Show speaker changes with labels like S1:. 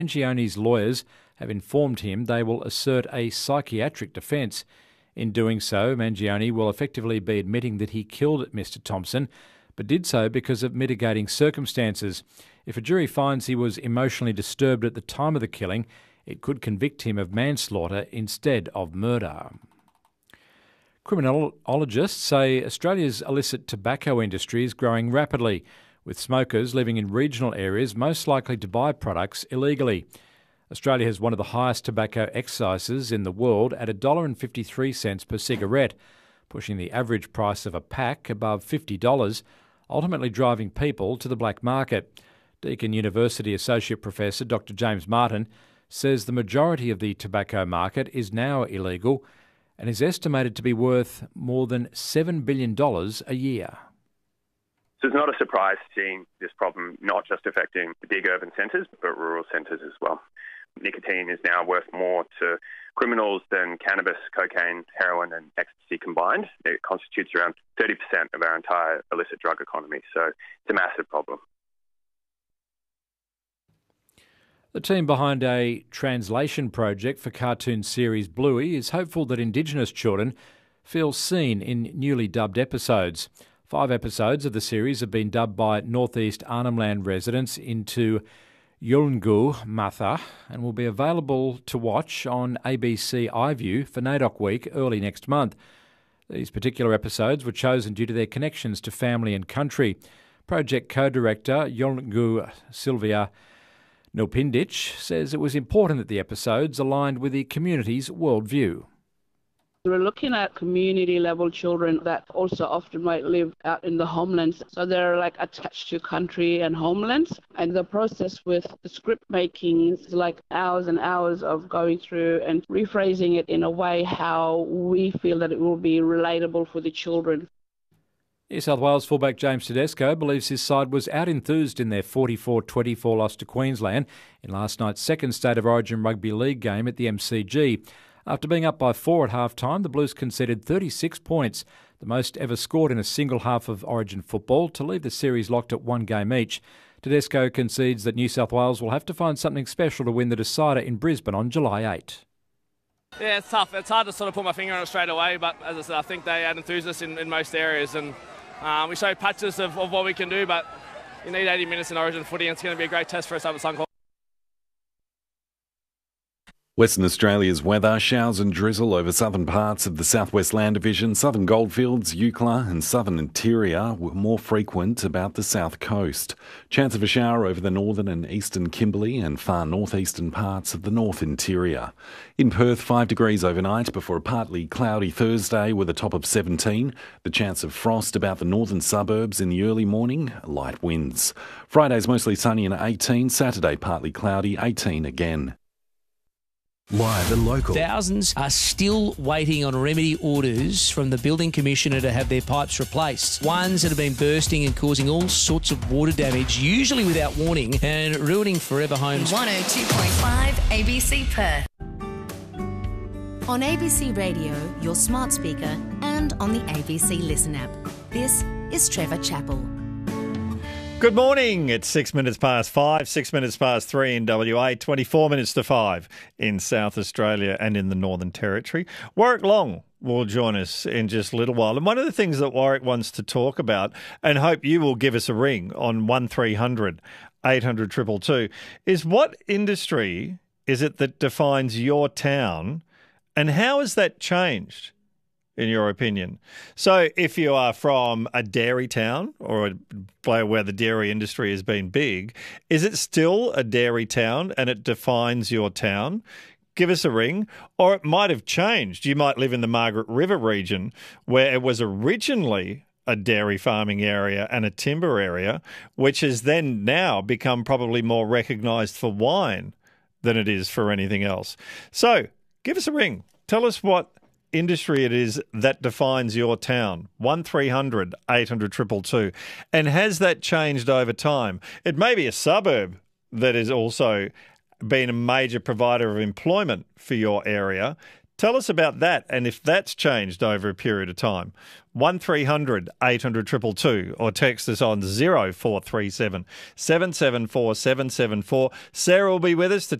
S1: Mangioni's lawyers have informed him they will assert a psychiatric defence. In doing so, Mangioni will effectively be admitting that he killed Mr Thompson, but did so because of mitigating circumstances. If a jury finds he was emotionally disturbed at the time of the killing, it could convict him of manslaughter instead of murder. Criminologists say Australia's illicit tobacco industry is growing rapidly, with smokers living in regional areas most likely to buy products illegally. Australia has one of the highest tobacco excises in the world at $1.53 per cigarette, pushing the average price of a pack above $50, ultimately driving people to the black market. Deakin University Associate Professor Dr James Martin says the majority of the tobacco market is now illegal and is estimated to be worth more than $7 billion a year.
S2: So it's not a surprise seeing this problem not just affecting the big urban centres, but rural centres as well. Nicotine is now worth more to criminals than cannabis, cocaine, heroin and ecstasy combined. It constitutes around 30% of our entire illicit drug economy, so it's a massive problem.
S1: The team behind a translation project for cartoon series Bluey is hopeful that Indigenous children feel seen in newly dubbed episodes. 5 episodes of the series have been dubbed by North East Arnhem Land residents into Yolngu Matha and will be available to watch on ABC iView for NAIDOC Week early next month. These particular episodes were chosen due to their connections to family and country. Project co-director Yolngu Sylvia Nilpindich says it was important that the episodes aligned with the community's worldview.
S3: We're looking at community-level children that also often might live out in the homelands. So they're like attached to country and homelands. And the process with the script making is like hours and hours of going through and rephrasing it in a way how we feel that it will be relatable for the children.
S1: New South Wales fullback James Tedesco believes his side was out-enthused in their 44-24 loss to Queensland in last night's second State of Origin Rugby League game at the MCG. After being up by 4 at half-time, the Blues conceded 36 points, the most ever scored in a single half of Origin football, to leave the series locked at 1 game each. Tedesco concedes that New South Wales will have to find something special to win the decider in Brisbane on July 8.
S4: Yeah, it's tough. It's hard to sort of put my finger on it straight away, but as I said, I think they out-enthused us in most areas, and we showed patches of what we can do, but you need 80 minutes in Origin footy, and it's going to be a great test for us up at Suncorp.
S5: Western Australia's weather: showers and drizzle over southern parts of the South West Land Division, southern Goldfields, Eucla and southern interior were more frequent about the south coast. Chance of a shower over the northern and eastern Kimberley and far northeastern parts of the north interior. In Perth, 5 degrees overnight before a partly cloudy Thursday with a top of 17. The chance of frost about the northern suburbs in the early morning, light winds. Friday's mostly sunny and 18, Saturday partly cloudy, 18 again.
S6: Live and local.
S7: Thousands are still waiting on remedy orders from the Building Commissioner to have their pipes replaced. Ones that have been bursting and causing all sorts of water damage, usually without warning, and ruining forever homes.
S8: 102.5 ABC Perth. On ABC Radio, your smart speaker, and on the ABC Listen app. This is Trevor Chappell.
S9: Good morning. It's 6 minutes past 5, 6 minutes past 3 in WA, 24 minutes to 5 in South Australia and in the Northern Territory. Warwick Long will join us in just a little while. And one of the things that Warwick wants to talk about, and hope you will give us a ring on 1300 800 222, is what industry is it that defines your town, and how has that changed, in your opinion? So if you are from a dairy town or where the dairy industry has been big, is it still a dairy town and it defines your town? Give us a ring. Or it might have changed. You might live in the Margaret River region where it was originally a dairy farming area and a timber area, which has then now become probably more recognised for wine than it is for anything else. So give us a ring. Tell us what industry it is that defines your town. 1300 800 222. And has that changed over time? It may be a suburb that has also been a major provider of employment for your area. Tell us about that and if that's changed over a period of time. 1300 800 222 or text us on 0437 774 774. Sarah will be with us to